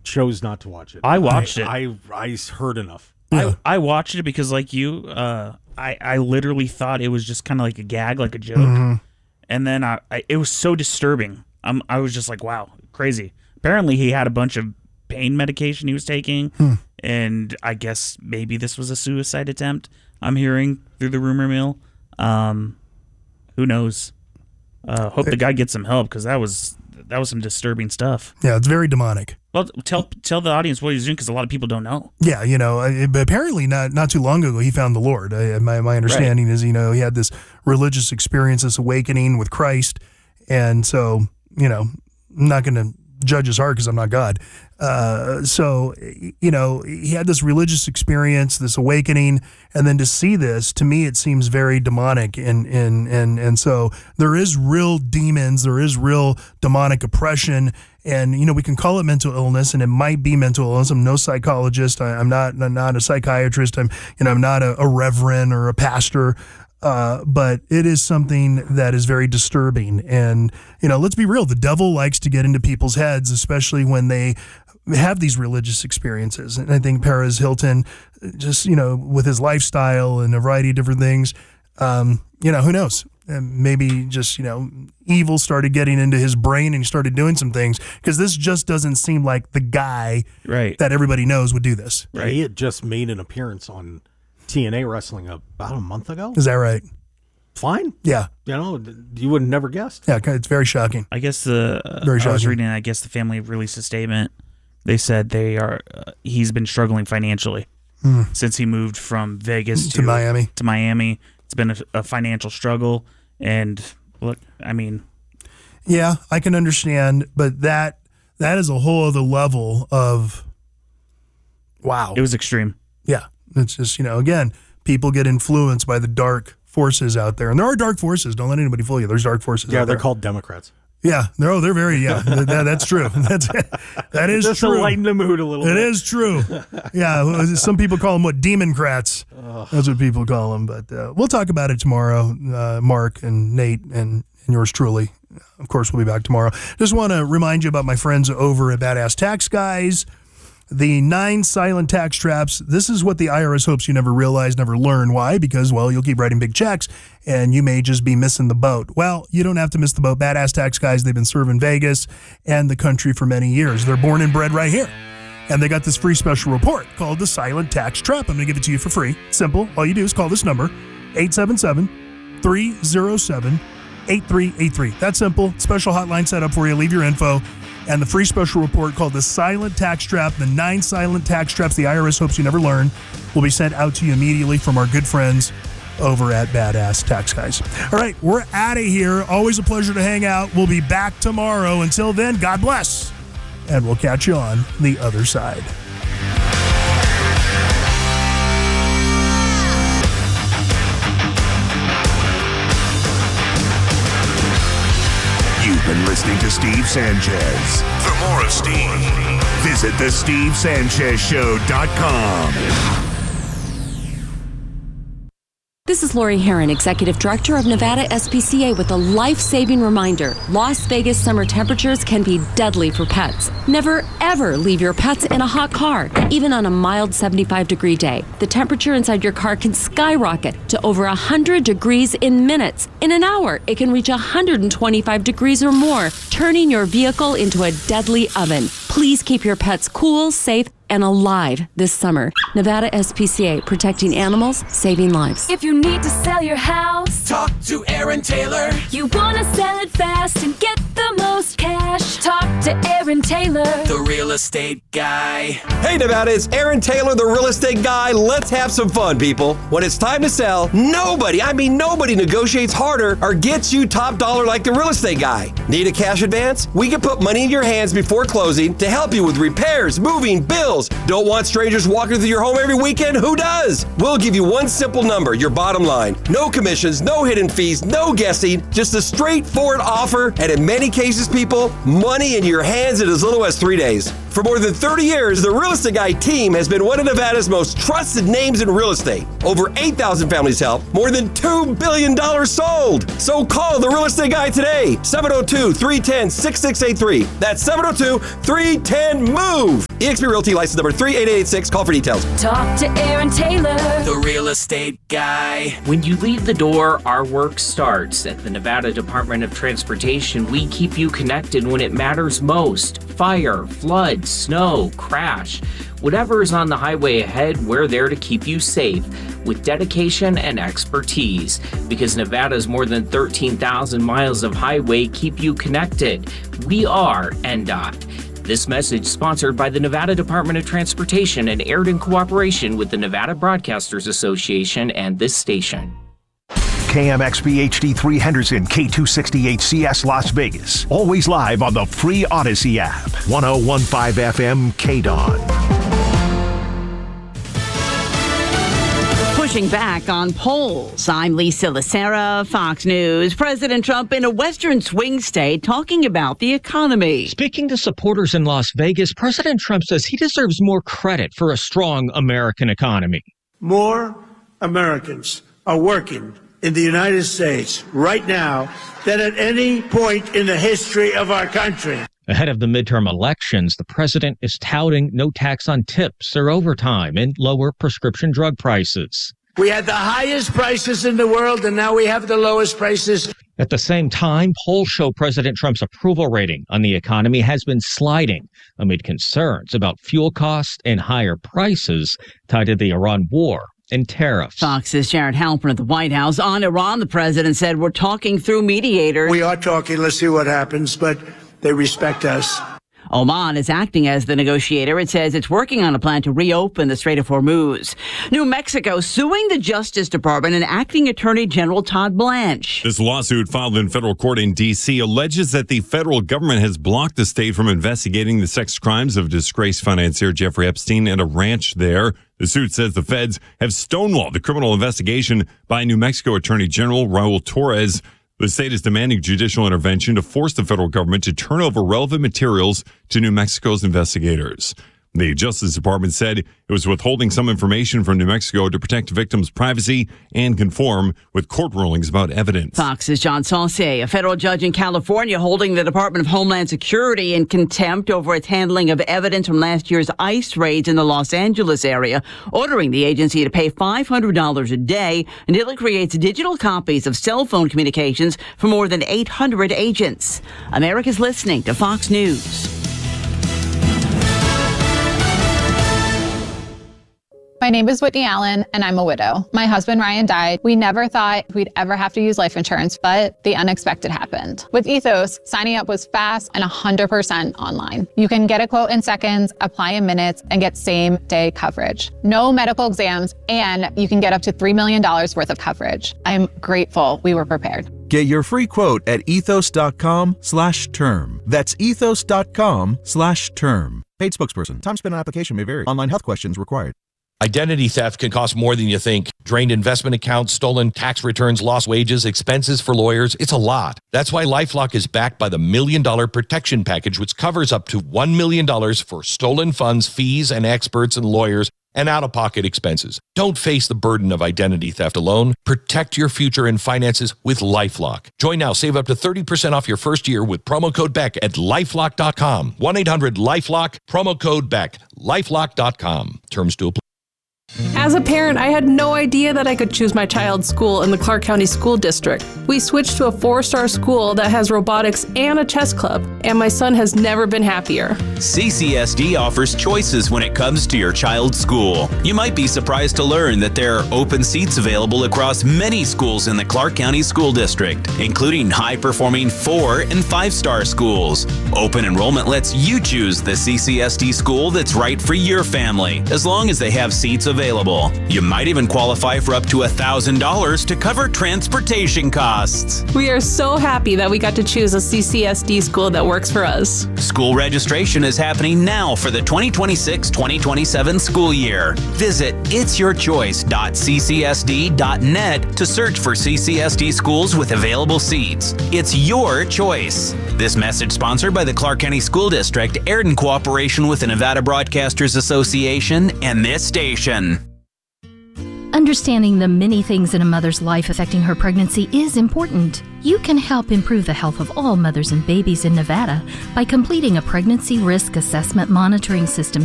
chose not to watch it. I watched it. I heard enough. Yeah. I watched it because, like you, I literally thought it was just kind of like a gag, like a joke. And then it was so disturbing. I was just like, wow, crazy. Apparently, he had a bunch of pain medication he was taking, and I guess maybe this was a suicide attempt. I'm hearing through the rumor mill. Who knows? Hope the guy gets some help, because that was some disturbing stuff. Yeah, it's very demonic. Well, tell the audience what he's doing, because a lot of people don't know. Yeah, but apparently not too long ago he found the Lord. My understanding is, he had this religious experience, this awakening with Christ, and so, I'm not going to judge his heart because I'm not God. So, he had this religious experience, this awakening, and then to see this, to me, it seems very demonic. And so there is real demons, there is real demonic oppression, and, we can call it mental illness, and it might be mental illness. I'm no psychologist. I'm not a psychiatrist. I'm not a reverend or a pastor. But it is something that is very disturbing. And, let's be real. The devil likes to get into people's heads, especially when they have these religious experiences. And I think Perez Hilton, just, with his lifestyle and a variety of different things, who knows? And maybe just, evil started getting into his brain and he started doing some things, because this just doesn't seem like the guy that everybody knows would do this. Right. Yeah, he had just made an appearance on TNA Wrestling about a month ago. Is that right? Fine. Yeah. You would have never guessed. Yeah, it's very shocking. I guess very shocking. I was reading, I guess the family released a statement. They said he's been struggling financially since he moved from Vegas to Miami. To Miami. It's been a financial struggle. And look, I mean. Yeah, I can understand, but that is a whole other level of, wow. It was extreme. Yeah. It's just, again, people get influenced by the dark forces out there. And there are dark forces. Don't let anybody fool you. There's dark forces out there. Yeah, they're called Democrats. Yeah. They're very, that's true. That is just true. to lighten the mood a little bit. It is true. Yeah. Some people call them, Democrats. That's what people call them. But we'll talk about it tomorrow. Mark and Nate and yours truly. Of course, we'll be back tomorrow. Just want to remind you about my friends over at Badass Tax Guys. The 9 silent tax traps. This is what the IRS hopes you never realize, never learn. Why? Because, you'll keep writing big checks and you may just be missing the boat. Well, you don't have to miss the boat. Badass Tax Guys, they've been serving Vegas and the country for many years. They're born and bred right here. And they got this free special report called the Silent Tax Trap. I'm going to give it to you for free. Simple. All you do is call this number, 877-307-8383. That's simple. Special hotline set up for you. Leave your info. And the free special report called the Silent Tax Trap, the 9 silent tax traps the IRS hopes you never learn, will be sent out to you immediately from our good friends over at Badass Tax Guys. All right, we're out of here. Always a pleasure to hang out. We'll be back tomorrow. Until then, God bless. And we'll catch you on the other side. You've been listening to Steve Sanchez. For more of Steve, visit thestevesanchezshow.com. This is Lori Herron, Executive Director of Nevada SPCA, with a life-saving reminder. Las Vegas summer temperatures can be deadly for pets. Never, ever leave your pets in a hot car, even on a mild 75-degree day. The temperature inside your car can skyrocket to over 100 degrees in minutes. In an hour, it can reach 125 degrees or more, turning your vehicle into a deadly oven. Please keep your pets cool, safe, and alive this summer. Nevada SPCA, protecting animals, saving lives. If you need to sell your house, talk to Aaron Taylor. You want to sell it fast and get the most cash, talk to Aaron Taylor, the real estate guy. Hey Nevada, it's Aaron Taylor, the real estate guy. Let's have some fun, people. When it's time to sell, nobody negotiates harder or gets you top dollar like the real estate guy. Need a cash advance? We can put money in your hands before closing to help you with repairs, moving, bills. Don't want strangers walking through your home every weekend? Who does? We'll give you one simple number, your bottom line. No commissions, no hidden fees, no guessing, just a straightforward offer, and in many cases, people, money in your hands in as little as 3 days. For more than 30 years, the Real Estate Guy team has been one of Nevada's most trusted names in real estate. Over 8,000 families helped, more than $2 billion sold. So call the Real Estate Guy today, 702-310-6683. That's 702-310-MOVE. eXp Realty license number 38886. Call for details. Talk to Aaron Taylor, The Real Estate Guy. When you leave the door, our work starts. At the Nevada Department of Transportation, we keep you connected when it matters most. Fire, flood, snow, crash. Whatever is on the highway ahead, we're there to keep you safe with dedication and expertise. Because Nevada's more than 13,000 miles of highway keep you connected. We are NDOT. This message sponsored by the Nevada Department of Transportation and aired in cooperation with the Nevada Broadcasters Association and this station. KMXB HD3 Henderson, K268CS Las Vegas. Always live on the free Odyssey app. 1015 FM KDON. Pushing back on polls. I'm Lisa Lacera, Fox News. President Trump in a western swing state talking about the economy. Speaking to supporters in Las Vegas, President Trump says he deserves more credit for a strong American economy. More Americans are working in the United States right now than at any point in the history of our country. Ahead of the midterm elections, the president is touting no tax on tips or overtime and lower prescription drug prices. We had the highest prices in the world, and now we have the lowest prices. At the same time, polls show President Trump's approval rating on the economy has been sliding amid concerns about fuel costs and higher prices tied to the Iran war and tariffs. Fox's Jared Halpern at the White House. On Iran, the president said, we're talking through mediators. We are talking. Let's see what happens, but they respect us. Oman is acting as the negotiator. It says it's working on a plan to reopen the Strait of Hormuz. New Mexico suing the Justice Department and acting Attorney General Todd Blanche. This lawsuit filed in federal court in D.C. alleges that the federal government has blocked the state from investigating the sex crimes of disgraced financier Jeffrey Epstein at a ranch there. The suit says the feds have stonewalled the criminal investigation by New Mexico Attorney General Raul Torres. The state is demanding judicial intervention to force the federal government to turn over relevant materials to New Mexico's investigators. The Justice Department said it was withholding some information from New Mexico to protect victims' privacy and conform with court rulings about evidence. Fox's John Saucier, a federal judge in California holding the Department of Homeland Security in contempt over its handling of evidence from last year's ICE raids in the Los Angeles area, ordering the agency to pay $500 a day until it creates digital copies of cell phone communications for more than 800 agents. America's listening to Fox News. My name is Whitney Allen, and I'm a widow. My husband, Ryan, died. We never thought we'd ever have to use life insurance, but the unexpected happened. With Ethos, signing up was fast and 100% online. You can get a quote in seconds, apply in minutes, and get same-day coverage. No medical exams, and you can get up to $3 million worth of coverage. I'm grateful we were prepared. Get your free quote at ethos.com/term. That's ethos.com/term. Paid spokesperson. Time spent on application may vary. Online health questions required. Identity theft can cost more than you think. Drained investment accounts, stolen tax returns, lost wages, expenses for lawyers. It's a lot. That's why LifeLock is backed by the $1 Million Protection Package, which covers up to $1 million for stolen funds, fees, and experts and lawyers, and out-of-pocket expenses. Don't face the burden of identity theft alone. Protect your future and finances with LifeLock. Join now. Save up to 30% off your first year with promo code BECK at LifeLock.com. 1-800-LifeLock, promo code BECK, LifeLock.com. Terms to apply. As a parent, I had no idea that I could choose my child's school in the Clark County School District. We switched to a 4-star school that has robotics and a chess club, and my son has never been happier. CCSD offers choices when it comes to your child's school. You might be surprised to learn that there are open seats available across many schools in the Clark County School District, including high-performing 4- and 5-star schools. Open enrollment lets you choose the CCSD school that's right for your family, as long as they have seats available available. You might even qualify for up to $1,000 to cover transportation costs. We are so happy that we got to choose a CCSD school that works for us. School registration is happening now for the 2026-2027 school year. Visit itsyourchoice.ccsd.net to search for CCSD schools with available seats. It's your choice. This message sponsored by the Clark County School District, aired in cooperation with the Nevada Broadcasters Association and this station. Understanding the many things in a mother's life affecting her pregnancy is important. You can help improve the health of all mothers and babies in Nevada by completing a pregnancy risk assessment monitoring system